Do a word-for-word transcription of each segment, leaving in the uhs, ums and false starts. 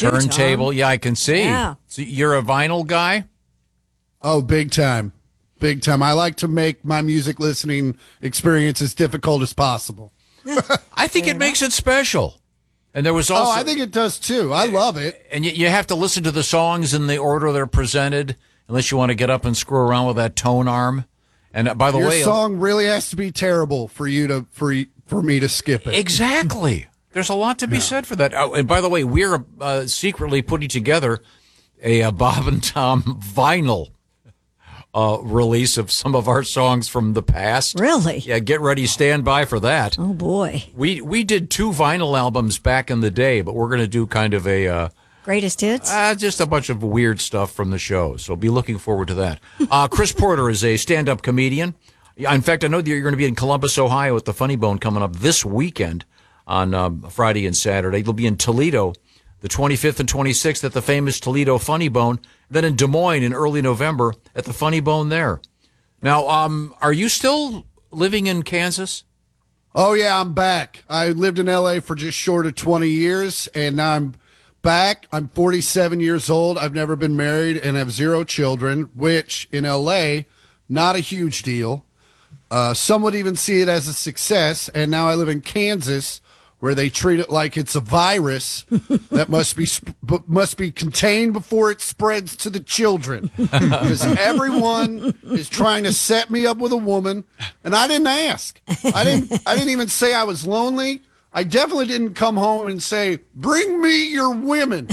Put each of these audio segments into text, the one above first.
too, turntable. Tom. Yeah, I can see. Yeah. So you're a vinyl guy? Oh, big time. Big time. I like to make my music listening experience as difficult as possible. I think it makes it special. And there was also. Oh, I think it does too. I love it. And you, you have to listen to the songs in the order they're presented, unless you want to get up and screw around with that tone arm. And uh, by the Your way, song really has to be terrible for you to for for me to skip it. Exactly. There's a lot to be yeah. said for that. Oh, and by the way, we're uh, secretly putting together a, a Bob and Tom vinyl uh, release of some of our songs from the past. Really? Yeah, get ready, stand by for that. Oh, boy. We we did two vinyl albums back in the day, but we're going to do kind of a... Uh, Greatest hits? Uh, just a bunch of weird stuff from the show, so be looking forward to that. Uh, Chris Porter is a stand-up comedian. In fact, I know that you're going to be in Columbus, Ohio at the Funny Bone coming up this weekend on um, Friday and Saturday. You'll be in Toledo the twenty-fifth and twenty-sixth at the famous Toledo Funny Bone, then in Des Moines in early November at the Funny Bone there. Now, um, are you still living in Kansas? Oh, yeah, I'm back. I lived in L A for just short of twenty years, and now I'm back. I'm forty-seven years old. I've never been married and have zero children, which in L A, not a huge deal. Uh, some would even see it as a success. And now I live in Kansas, where they treat it like it's a virus that must be sp- must be contained before it spreads to the children. Because everyone is trying to set me up with a woman, and I didn't ask. I didn't. I didn't even say I was lonely. I definitely didn't come home and say, "Bring me your women."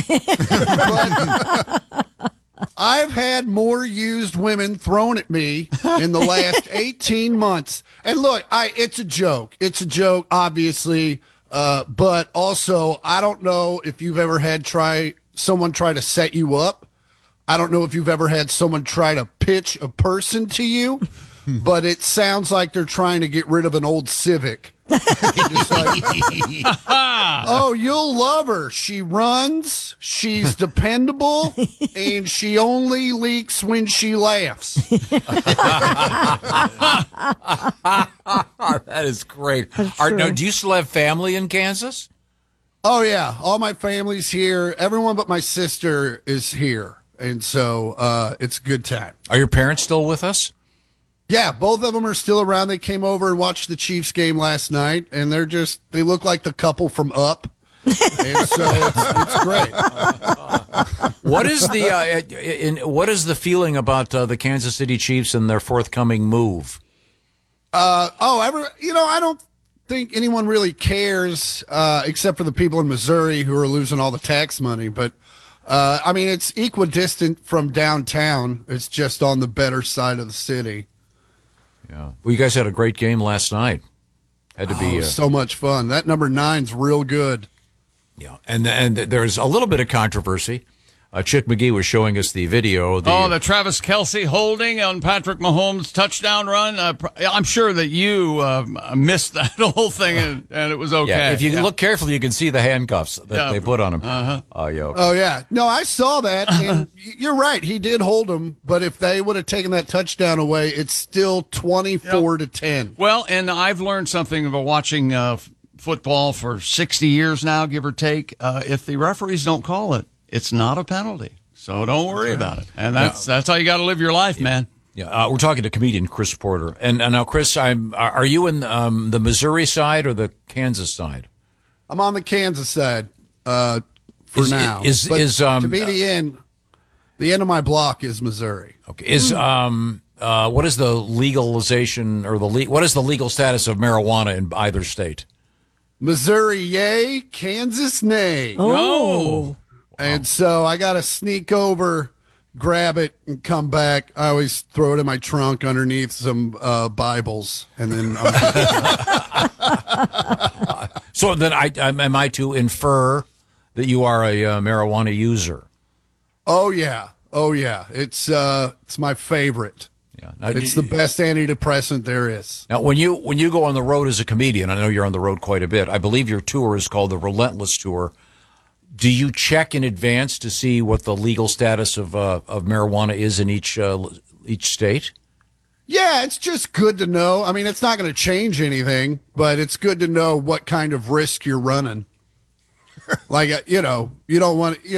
But I've had more used women thrown at me in the last eighteen months. And look, I it's a joke. It's a joke, obviously. Uh, but also, I don't know if you've ever had try someone try to set you up. I don't know if you've ever had someone try to pitch a person to you, but it sounds like they're trying to get rid of an old Civic. Just like, oh, you'll love her. She runs, she's dependable, and she only leaks when she laughs. That is great. Are, now, do you still have family in Kansas? Oh, yeah. All my family's here. Everyone but my sister is here. And so uh, it's a good time. Are your parents still with us? Yeah, both of them are still around. They came over and watched the Chiefs game last night, and they're just, they look like the couple from Up. And so it's, it's great. What is the uh, in, what is the feeling about uh, the Kansas City Chiefs and their forthcoming move? Uh, oh, every, you know, I don't think anyone really cares uh, except for the people in Missouri who are losing all the tax money. But, uh, I mean, it's equidistant from downtown. It's just on the better side of the city. Yeah. Well, you guys had a great game last night. Had to be oh, uh, so much fun. That number nine's real good. Yeah, and and there's a little bit of controversy. Uh, Chick McGee was showing us the video. The, oh, the Travis Kelce holding on Patrick Mahomes' touchdown run. Uh, I'm sure that you uh, missed that whole thing, and, and it was okay. Yeah, if you yeah. look carefully, you can see the handcuffs that yeah. they put on him. Uh-huh. Uh, yeah, okay. Oh, yeah. No, I saw that, and you're right. He did hold him, but if they would have taken that touchdown away, it's still twenty-four yep. to ten. Well, and I've learned something about watching uh, football for sixty years now, give or take. Uh, if the referees don't call it, it's not a penalty, so don't worry about it. And that's yeah. that's how you got to live your life, man. Yeah, uh, we're talking to comedian Chris Porter, and, and now, Chris, I'm. Are you in um, the Missouri side or the Kansas side? I'm on the Kansas side uh, for is, now. Is but is um, to be the end? The end of my block is Missouri. Okay. Is um uh what is the legalization or the le- what is the legal status of marijuana in either state? Missouri, yay. Kansas, nay. Oh. No. And so I got to sneak over, grab it, and come back. I always throw it in my trunk underneath some uh, Bibles, and then. So then, I am I to infer that you are a uh, marijuana user? Oh yeah, oh yeah. It's uh, it's my favorite. Yeah, now, it's the best antidepressant there is. Now, when you when you go on the road as a comedian, I know you're on the road quite a bit. I believe your tour is called the Relentless Tour. Do you check in advance to see what the legal status of uh, of marijuana is in each uh, each state? Yeah, it's just good to know. I mean, it's not going to change anything, but it's good to know what kind of risk you're running. Like, you know, you don't want to.